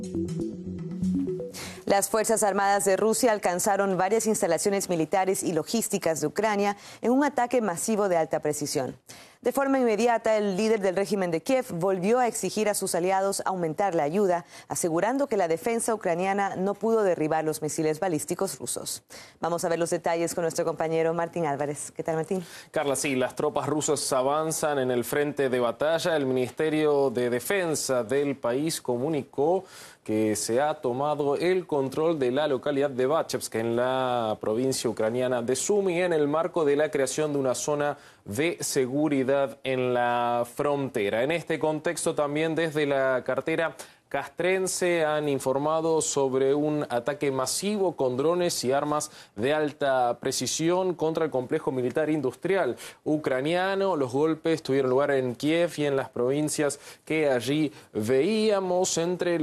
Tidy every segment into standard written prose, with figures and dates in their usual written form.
Las Fuerzas Armadas de Rusia alcanzaron varias instalaciones militares y logísticas de Ucrania en un ataque masivo de alta precisión. De forma inmediata, el líder del régimen de Kiev volvió a exigir a sus aliados aumentar la ayuda, asegurando que la defensa ucraniana no pudo derribar los misiles balísticos rusos. Vamos a ver los detalles con nuestro compañero Martín Álvarez. ¿Qué tal, Martín? Carla, sí, las tropas rusas avanzan en el frente de batalla. El Ministerio de Defensa del país comunicó que se ha tomado el control de la localidad de Bachevsk, en la provincia ucraniana de Sumy, en el marco de la creación de una zona de seguridad en la frontera. En este contexto, también desde la cartera castrense han informado sobre un ataque masivo con drones y armas de alta precisión contra el complejo militar industrial ucraniano. Los golpes tuvieron lugar en Kiev y en las provincias que allí veíamos. Entre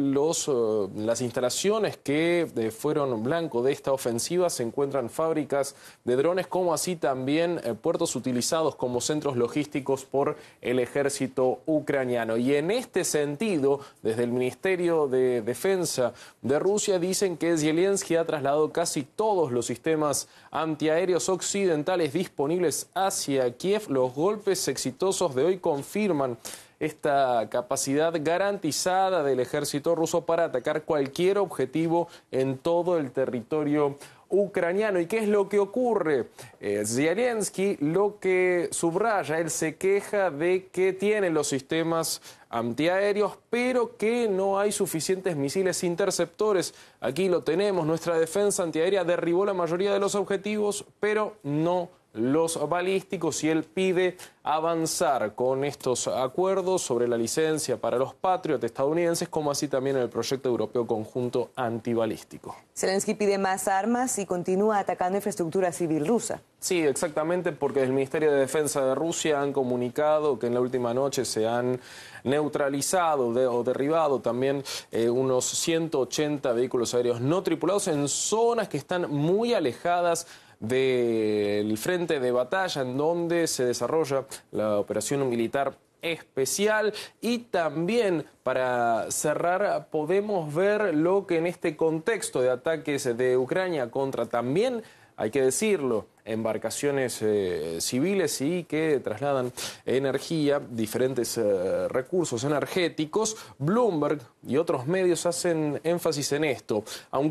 las instalaciones que fueron blanco de esta ofensiva se encuentran fábricas de drones, como así también puertos utilizados como centros logísticos por el ejército ucraniano. Y en este sentido, desde el Ministerio de Defensa de Rusia dicen que Zelensky ha trasladado casi todos los sistemas antiaéreos occidentales disponibles hacia Kiev. Los golpes exitosos de hoy confirman esta capacidad garantizada del ejército ruso para atacar cualquier objetivo en todo el territorio ucraniano. ¿Y qué es lo que ocurre? Zelensky lo que subraya, él se queja de que tiene los sistemas antiaéreos, pero que no hay suficientes misiles interceptores. Aquí lo tenemos, nuestra defensa antiaérea derribó la mayoría de los objetivos, pero no los balísticos, y él pide avanzar con estos acuerdos sobre la licencia para los Patriot estadounidenses, como así también el proyecto europeo conjunto antibalístico. Zelensky pide más armas y continúa atacando infraestructura civil rusa. Sí, exactamente, porque el Ministerio de Defensa de Rusia han comunicado que en la última noche se han neutralizado o derribado también unos 180 vehículos aéreos no tripulados en zonas que están muy alejadas del frente de batalla, en donde se desarrolla la operación militar especial. Y también, para cerrar, podemos ver lo que en este contexto de ataques de Ucrania contra, también hay que decirlo, embarcaciones civiles y que trasladan energía, diferentes recursos energéticos, Bloomberg y otros medios hacen énfasis en esto. Aunque